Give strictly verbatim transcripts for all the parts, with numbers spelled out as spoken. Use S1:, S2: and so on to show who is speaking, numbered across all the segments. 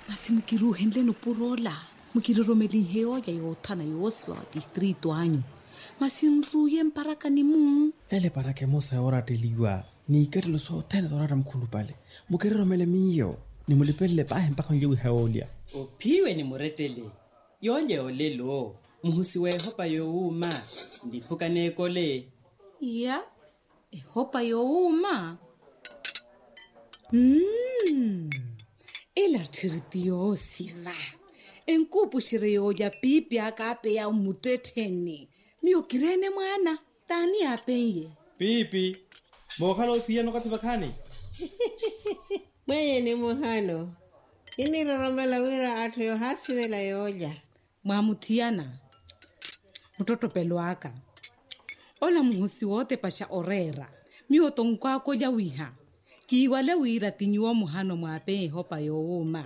S1: Masi mukiru hendle no purola. Mukiri romeli heo ya yotana yoswa distrito anyo. Masi nruye mparaka ni mu.
S2: Ele parake mosa ora teliwa. Ni kerlo so tena dorara mkulu pale. Mukiri romele miyo. Ni mulipele pahe mpaka njewi heolia.
S3: Upiwe ni muretele. Yonye olelo. Muhusiwe hopa yo uma. Ndipuka nekole.
S1: Ya. E hopa yo uma. Mmm. Ela tiritiyo siva. Enkupu shireyo ya pipi akape ya umuteteni. Miyo kirene mwana. Tani apenye.
S2: Pipi. Mwakalo pia no katibakani.
S4: Mweye ni muhano. Ini roromela wira atu yo hasi wela yoja.
S1: Mwamutiana. Mtoto peluaka. Ola muhusi wote pasha orera. Miyo tonkwa koja wiha. Kiwale wira tinyuwa muhano mwape hopa yo uma.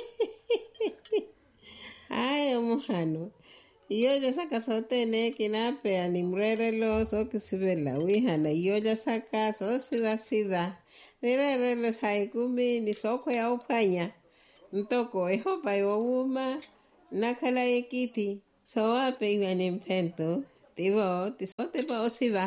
S4: Ayo muhano. Iyoja saka sote ne kinape animrerelo so kisibela wihana. Iyoja saka so siva siva. Mirerelo saikumi ni soko ya upanya. Ntoko ehopa yo uma. Nakala ekiti. So wape iwa ni mpento. Tivo tisote pa osiva.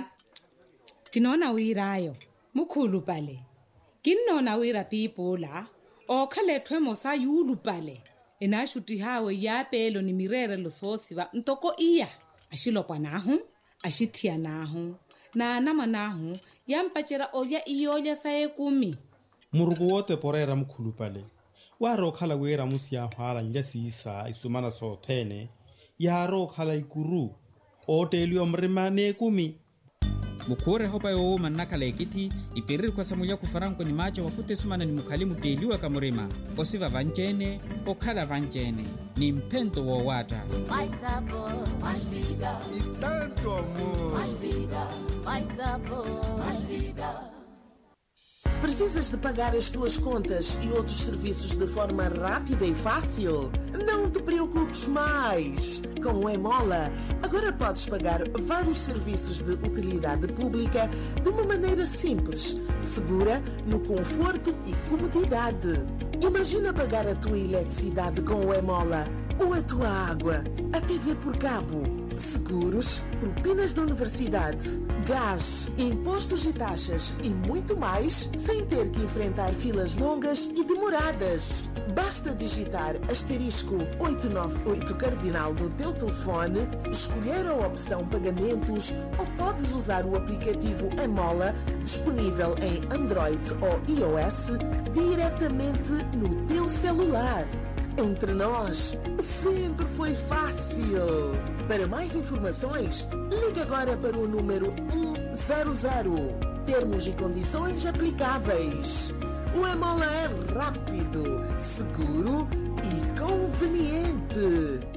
S1: Kinona wira ayo. Mukulu pale. Kinona wira pipola. O kale twemo sa yulu pale. Enashuti hawe ya pelo ni mirere lo sosiva ntoko iya ashilopwa nahu ashitia nahu na nama nahu yampachera oya iyoja sae kumi
S2: Murugu wote porera mkulu pale. Waro khala wera musia hwala njasi isa isumana so tene. Yaro khala ikuru. Ote ilio mrimane kumi.
S5: Mukure hopa yo uma nakala ekiti ipiriri kwa samuya kufaranko ni macho wakute sumana ni mukalimu teliwa kamurima osiva vanjene okala vanjene ni mpento wa wata
S6: mais sabor, mais vida
S7: e tanto amor,
S6: mais vida, mais sabor, mais vida.
S8: Precisas de pagar as tuas contas e outros serviços de forma rápida e fácil? Não te preocupes mais! Com o Emola, agora podes pagar vários serviços de utilidade pública de uma maneira simples, segura, no conforto e comodidade. Imagina pagar a tua eletricidade com o Emola, ou a tua água, a T V por cabo, seguros, propinas da universidade, gás, impostos e taxas e muito mais, sem ter que enfrentar filas longas e demoradas. Basta digitar asterisco oitocentos e noventa e oito cardinal no teu telefone, escolher a opção pagamentos ou podes usar o aplicativo Emola, disponível em Android ou iOS, diretamente no teu celular. Entre nós, sempre foi fácil. Para mais informações, ligue agora para o número um zero zero. Termos e condições aplicáveis. O Emola é rápido, seguro e conveniente.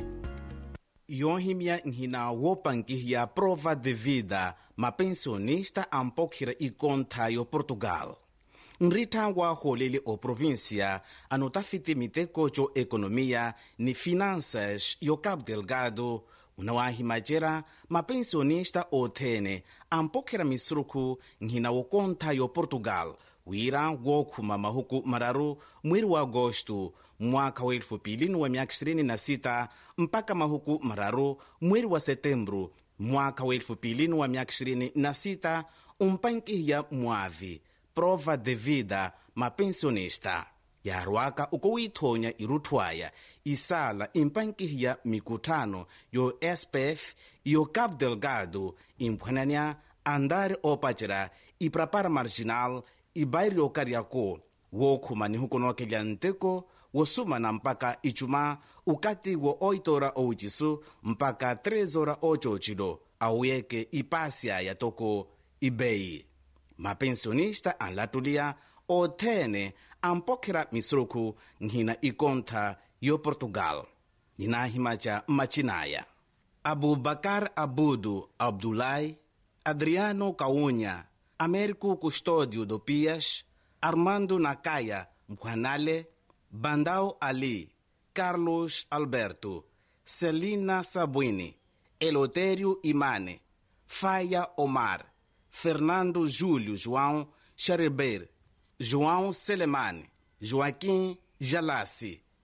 S9: Yohimia nhina wopankihia prova de vida, ma pensionista ampokira i conta yo Portugal. Nritangwa holele o província anotafiti miteko jo economia ni finanças yo Cabo Delgado unawahi majera ma pensionista o tene ampokera misruku nhina wo conta yo Portugal wira wokuma mahuku mararu mweri wa agosto mwaka wa elfu mbili wa miaka ishirini na sita mpaka mahuku mararu mweri wa setembro mwaka wa elfu mbili wa miaka ishirini na sita umpankiya mwavi prova de vida ma pensionista yarwaka uko withonya iruthwaya isala impankiya mikutano yo S P F yo Cabo Delgado imphwananya andare opachera iprapara marginal ibairo kariako wokhuma ni hukonokelya nteko wosuma na mpaka ichuma ukati wo oito ora ojisu mpaka tres ora ocho chilo aweke ipasia ya toko ibei. Mapensionista anlatulia o tene ampokera misruku nhina ikonta yo Portugal. Ninahimacha machinaya. Abubakar Abudu Abdulai, Adriano Caunya, Américo Custódio do Pias, Armando Nakaya Mkwanale, Bandao Ali, Carlos Alberto, Celina Sabuini, Elotério Imane, Faia Omar, Fernando Júlio João Xareber, João Selemane, Joaquim Jalassi,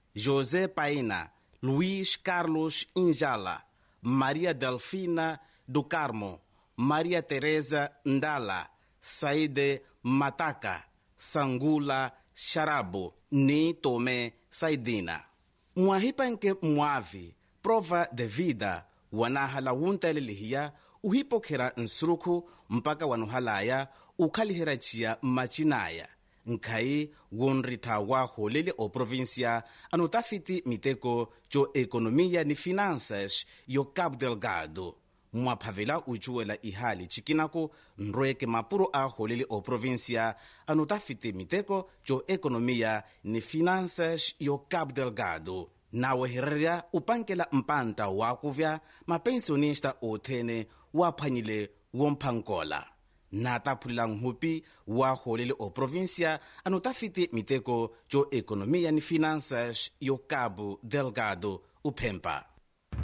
S9: José Paina, Luís Carlos Injala, Maria Delfina do Carmo, Maria Teresa Ndala, Saide Mataka, Sangula Sharabo, ni Tome Saidina. Mwahipanke mwavi, prova de vida, wanahala wuntalilihia, uhipokera nsuruku mpaka wanuhalaya, ukhalihirachia machinaya. Nkai wonrita wa holele o provincia anotafiti miteko jo ekonomia ni finanças yo Cabo Delgado. Mwaphavela ujuela ihali chikinako nroeke mapuro a holele o provincia anotafiti miteko jo ekonomia ni finanças yo Cabo Delgado. Nawe herria upankela mpanta wakuvya mapensionista othene waphanyile womphankola. Nataphulang hupi wa holele o provincia anotafiti miteko jo ekonomia ni finanças yo Cabo Delgado uphempa.